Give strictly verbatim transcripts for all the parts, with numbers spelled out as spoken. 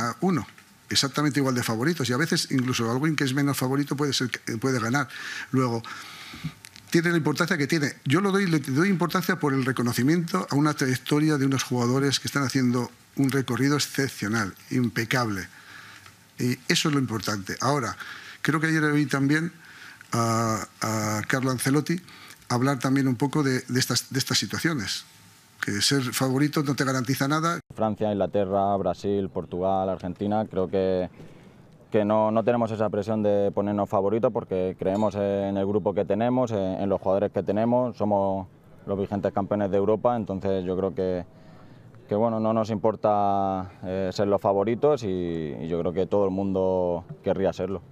gana uno. Exactamente igual de favoritos. Y a veces incluso alguien que es menos favorito puede, ser, puede ganar. Luego, tiene la importancia que tiene. Yo lo doy, le doy importancia por el reconocimiento a una trayectoria de unos jugadores que están haciendo un recorrido excepcional, impecable. Y eso es lo importante. Ahora, creo que ayer oí también a, a Carlo Ancelotti hablar también un poco de, de, estas, de estas situaciones. Que ser favorito no te garantiza nada. Francia, Inglaterra, Brasil, Portugal, Argentina, creo que, que no, no tenemos esa presión de ponernos favoritos porque creemos en el grupo que tenemos, en, en los jugadores que tenemos, somos los vigentes campeones de Europa, entonces yo creo que, que bueno, no nos importa eh, ser los favoritos y, y yo creo que todo el mundo querría serlo.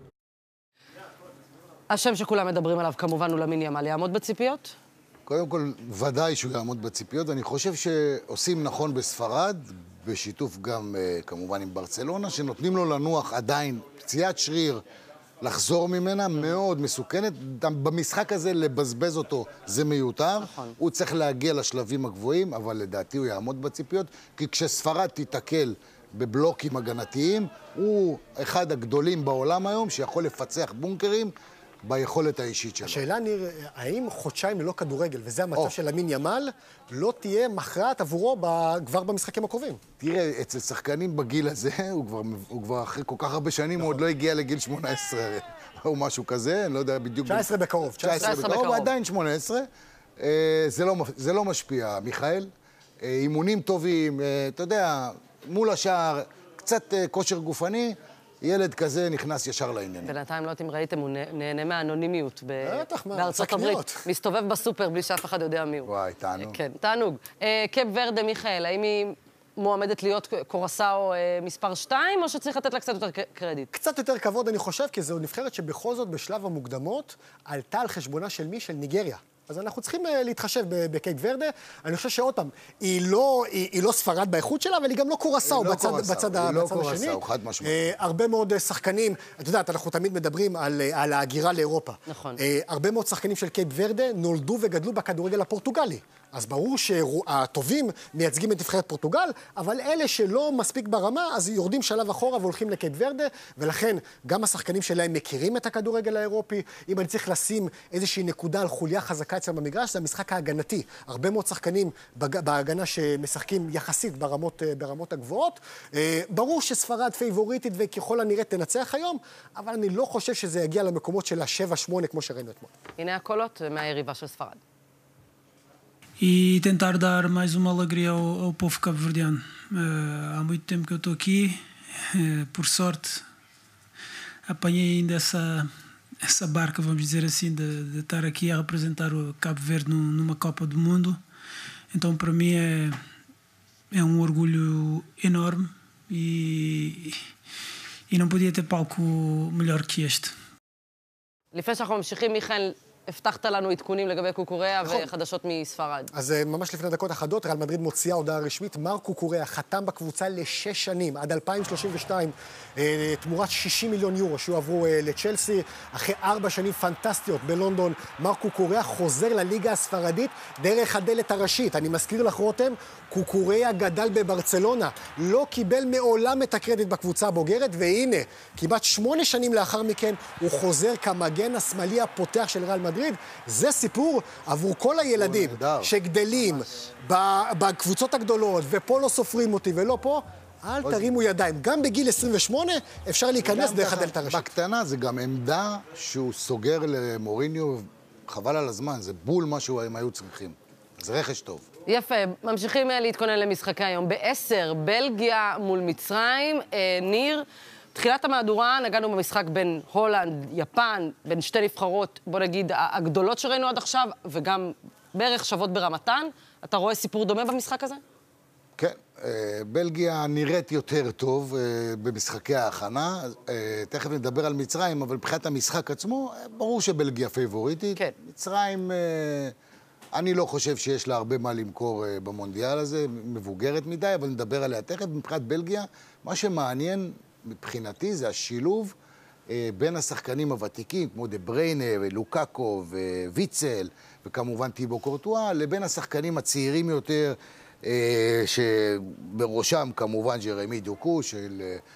השם שכולם מדברים עליו כמובן הוא למין ימל, יעמוד בציפיות? קודם כל, ודאי שהוא יעמוד בציפיות. אני חושב שעושים נכון בספרד, בשיתוף גם כמובן עם ברצלונה, שנותנים לו לנוח עדיין פציעת שריר, לחזור ממנה, מאוד מסוכנת. במשחק הזה לבזבז אותו זה מיותר. נכון. הוא צריך להגיע לשלבים הגבוהים, אבל לדעתי הוא יעמוד בציפיות, כי כשספרד תתקל בבלוקים הגנתיים, הוא אחד הגדולים בעולם היום, שיכול לפצח בונקרים, ביכולת האישית שלו. השאלה, ניר, האם חודשיים ללא כדורגל, וזה המצב oh. של למין ימל, לא תהיה מכרעת עבורו כבר במשחקים הקרובים? תראה, אצל שחקנים בגיל הזה, הוא כבר, הוא כבר אחרי כל כך הרבה שנים, נכון. הוא עוד לא הגיע לגיל שמונה עשרה, או משהו כזה, אני לא יודע בדיוק... תשע עשרה בקרוב. תשע עשרה בקרוב, הוא עדיין שמונה עשרה. זה לא, זה לא משפיע, מיכאל. אימונים טובים, אתה יודע, מול השער, קצת כושר גופני, ילד כזה נכנס ישר לעניין. בינתיים לא אתם ראיתם, הוא נהנה מהאנונימיות בארצות הברית. מסתובב בסופר בלי שאף אחד יודע מי הוא. וואי, תענוג. כן, תענוג. קייפ ורדה, מיכאל, האם היא מועמדת להיות קורסאו מספר שתיים, או שצריך לתת לה קצת יותר קרדיט? קצת יותר כבוד, אני חושב, כי זו נבחרת שבכל זאת בשלב המוקדמות עלתה על חשבונה של מי? של ניגריה. אז אנחנו צריכים להתחשב בקייפ ורדה. אני חושב שעוד פעם, היא לא, היא, היא לא ספרד באיכות שלה, אבל היא גם לא קורסאו בצד, בצד, בצד, היא לא בצד השני. קורסאו, חד משמעית. הרבה מאוד שחקנים, את יודעת, אנחנו תמיד מדברים על, על ההגירה לאירופה. נכון. הרבה מאוד שחקנים של קייפ ורדה נולדו וגדלו בכדורגל הפורטוגלי. אז ברור שהטובים מייצגים את נבחרת פורטוגל, אבל אלה שלא מספיק ברמה, אז יורדים שלב אחורה והולכים לקייפ ורדה, ולכן גם השחקנים שלהם מכירים את הכדורגל האירופי. אם אני צריך לשים איזושהי נקודה על חוליה חזקה אצלם במגרש, זה המשחק ההגנתי. הרבה מאוד שחקנים בהגנה שמשחקים יחסית ברמות, ברמות הגבוהות. ברור שספרד פייבוריטית וככל הנראה תנצח היום, אבל אני לא חושב שזה יגיע למקומות של ה-שבע שמונה כמו שראינו אתמול. הנה הקולות מהיריבה של ספרד. E tentar dar mais uma alegria ao, ao povo cabo-verdiano. Uh, há muito tempo que eu estou aqui, uh, por sorte apanhei ainda essa, essa barca, vamos dizer assim, de, de estar aqui a representar o Cabo Verde num, numa Copa do Mundo. Então para mim é, é um orgulho enorme e, e não podia ter palco melhor que este. לפני שאנחנו ממשיכים, מיכאל, הבטחת לנו עדכונים לגבי קוקוריה וחדשות מספרד. אז ממש לפני דקות אחדות, ריאל מדריד מוציאה הודעה רשמית, מרק קוקוריה חתם בקבוצה לשש שנים, עד אלפיים שלושים ושתיים, תמורת שישים מיליון יורו שהועברו לצ'לסי. אחרי ארבע שנים פנטסטיות בלונדון, מרק קוקוריה חוזר לליגה הספרדית דרך הדלת הראשית. אני מזכיר לך רותם, קוקוריה גדל בברצלונה, לא קיבל מעולם את הקרדיט בקבוצה הבוגרת, והנה, כמעט שמונה שנים לאחר מכן, הוא חוזר כמגן השמאלי הפותח של ריאל מדריד. זה סיפור עבור כל הילדים שגדלים בקבוצות הגדולות, ופה לא סופרים אותי ולא פה, אל תרימו ידיים. גם בגיל עשרים ושמונה אפשר להיכנס דרך הדלת הראשית. בקטנה זה גם עמדה שהוא סוגר למוריניו, חבל על הזמן, זה בול מה שהם היו צריכים. זה רכש טוב. יפה, ממשיכים להתכונן למשחקי היום. בעשר, בלגיה מול מצרים, ניר, תחילת המהדורה, נגענו במשחק בין הולנד, יפן, בין שתי נבחרות, בוא נגיד, הגדולות שראינו עד עכשיו, וגם בערך שוות ברמתן. אתה רואה סיפור דומה במשחק הזה? כן, בלגיה נראית יותר טוב במשחקי ההכנה. תכף נדבר על מצרים, אבל מבחינת המשחק עצמו, ברור שבלגיה פייבוריטית. כן. מצרים, אני לא חושב שיש לה הרבה מה למכור במונדיאל הזה, מבוגרת מדי, אבל נדבר עליה תכף. מבחינת בלגיה, מה שמעניין מבחינתי זה השילוב בין השחקנים הוותיקים, כמו דה בריינה ולוקאקו וויצל, וכמובן טיבו קורטואה, לבין השחקנים הצעירים יותר, שבראשם כמובן ג'רמי דוקו של